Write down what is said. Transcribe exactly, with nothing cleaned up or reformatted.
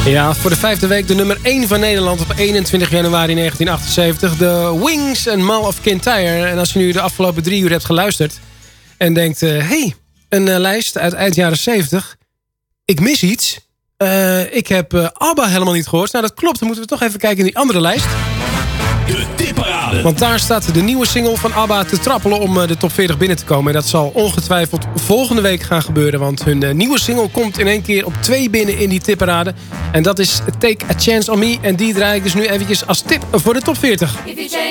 Ja, voor de vijfde week de nummer één van Nederland op eenentwintig januari negentien achtenzeventig. De Wings en Mall of Kintyre. En als je nu de afgelopen drie uur hebt geluisterd en denkt, hé, uh, hey, een uh, lijst uit eind jaren zeventig. Ik mis iets. Uh, ik heb uh, ABBA helemaal niet gehoord. Nou, dat klopt. Dan moeten we toch even kijken in die andere lijst. De tipparade. Want daar staat de nieuwe single van ABBA te trappelen om de top veertig binnen te komen. En dat zal ongetwijfeld volgende week gaan gebeuren. Want hun nieuwe single komt in één keer op twee binnen in die tipparade. En dat is Take a Chance on Me. En die draai ik dus nu eventjes als tip voor de top veertig.